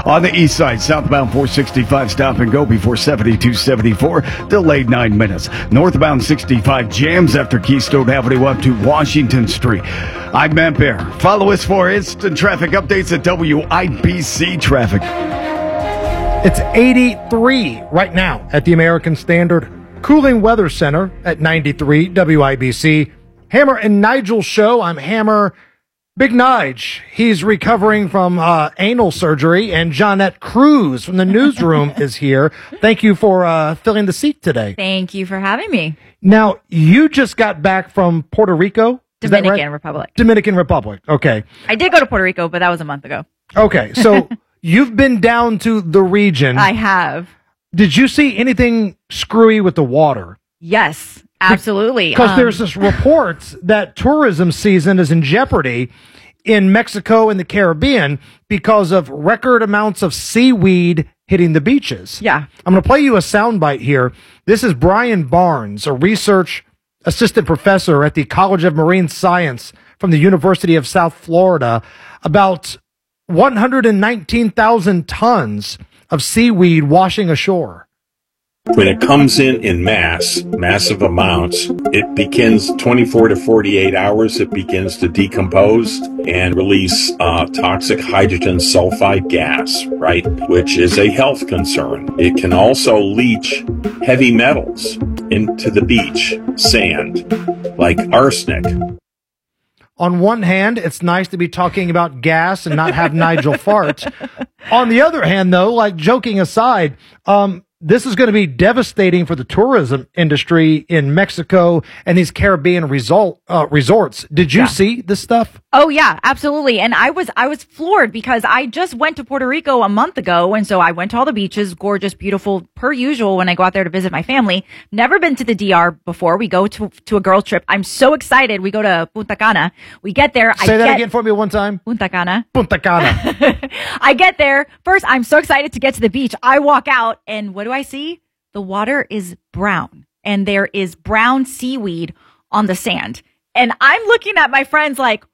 On the east side, southbound 465 stop and go before 7274, delayed 9 minutes. Northbound 65 jams after Keystone Avenue up to Washington Street. I'm Matt Bear. Follow us for instant traffic updates at WIBC Traffic. It's 83 right now at the American Standard Cooling Weather Center at 93 WIBC. Hammer and Nigel show. I'm Hammer. Big Nige, he's recovering from anal surgery, and Jeanette Cruz from the newsroom is here. Thank you for filling the seat today. Thank you for having me. Now, you just got back from Puerto Rico? Dominican Republic. Dominican Republic, okay. I did go to Puerto Rico, but that was a month ago. Okay, so you've been down to the region. I have. Did you see anything screwy with the water? Yes. Absolutely. Because there's this reports that tourism season is in jeopardy in Mexico and the Caribbean because of record amounts of seaweed hitting the beaches. Yeah. I'm going to play you a soundbite here. This is Brian Barnes, a research assistant professor at the College of Marine Science from the University of South Florida, about 119,000 tons of seaweed washing ashore. When it comes in massive amounts, it begins 24 to 48 hours. It begins to decompose and release toxic hydrogen sulfide gas, right, which is a health concern. It can also leach heavy metals into the beach, sand, like arsenic. On one hand, it's nice to be talking about gas and not have Nigel fart. On the other hand, though, like joking aside, this is going to be devastating for the tourism industry in Mexico and these Caribbean resorts. Did you see this stuff? Oh, yeah, absolutely. And I was floored because I just went to Puerto Rico a month ago. And so I went to all the beaches, gorgeous, beautiful, per usual when I go out there to visit my family. Never been to the DR before. We go to a girl trip. I'm so excited. We go to Punta Cana. We get there. Say that again for me one time. Punta Cana. Punta Cana. I get there. First, I'm so excited to get to the beach. I walk out and what do I see? The water is brown and there is brown seaweed on the sand. And I'm looking at my friends like,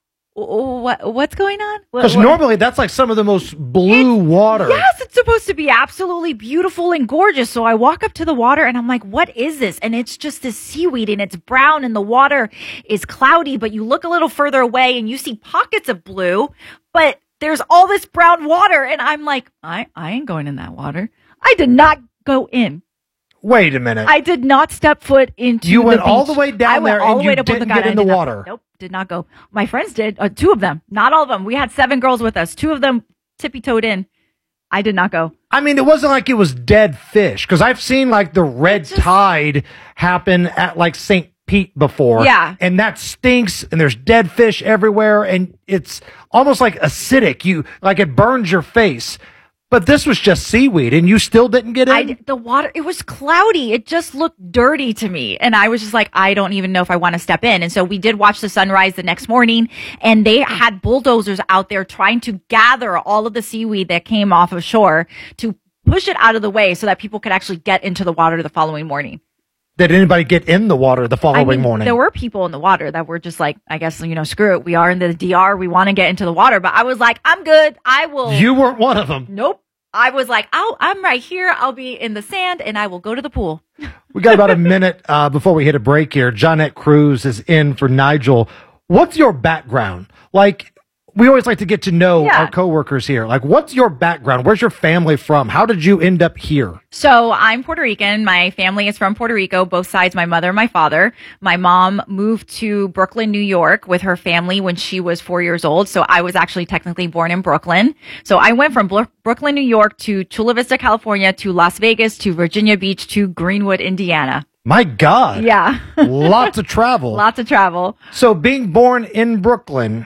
what's going on? Because normally that's like some of the most blue water. Yes, it's supposed to be absolutely beautiful and gorgeous. So I walk up to the water and I'm like, what is this? And it's just this seaweed and it's brown and the water is cloudy, but you look a little further away and you see pockets of blue, but there's all this brown water. And I'm like, I ain't going in that water. I did not go in. Wait a minute. I did not step foot into You went the beach. all the way down there and you didn't get in the water. Nope, did not go. My friends did. Two of them. Not all of them. We had 7 girls with us. 2 of them tippy-toed in. I did not go. I mean, it wasn't like it was dead fish. Because I've seen like the red tide happen at like St. Pete before. Yeah. And that stinks and there's dead fish everywhere. And it's almost like acidic. Like it burns your face. But this was just seaweed, and you still didn't get in? The water, it was cloudy. It just looked dirty to me. And I was just like, I don't even know if I want to step in. And so we did watch the sunrise the next morning, and they had bulldozers out there trying to gather all of the seaweed that came off of shore to push it out of the way so that people could actually get into the water the following morning. Did anybody get in the water the following morning? There were people in the water that were just like, I guess, screw it. We are in the DR. We want to get into the water. But I was like, I'm good. I will. You weren't one of them. Nope. I was like, I'm right here. I'll be in the sand and I will go to the pool. We got about a minute before we hit a break here. Jeanette Cruz is in for Nigel. What's your background? Like, we always like to get to know our coworkers here. Like, what's your background? Where's your family from? How did you end up here? So I'm Puerto Rican. My family is from Puerto Rico, both sides, my mother and my father. My mom moved to Brooklyn, New York with her family when she was 4 years old. So I was actually technically born in Brooklyn. So I went from Brooklyn, New York to Chula Vista, California, to Las Vegas, to Virginia Beach, to Greenwood, Indiana. My God. Yeah. Lots of travel. Lots of travel. So being born in Brooklyn,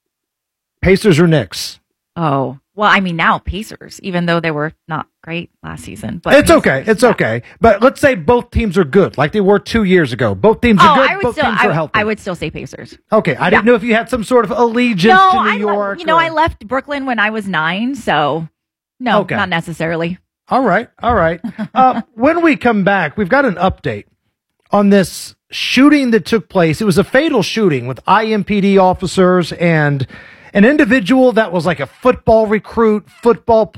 Pacers or Knicks? Oh, well, I mean, now Pacers, even though they were not great last season. But it's okay. It's okay. But let's say both teams are good, like they were 2 years ago. Both teams are good. Both teams are healthy. I would still say Pacers. Okay. I didn't know if you had some sort of allegiance to New York. I left Brooklyn when I was 9, so no, not necessarily. All right. All right. When we come back, we've got an update on this shooting that took place. It was a fatal shooting with IMPD officers and an individual that was like a football recruit, football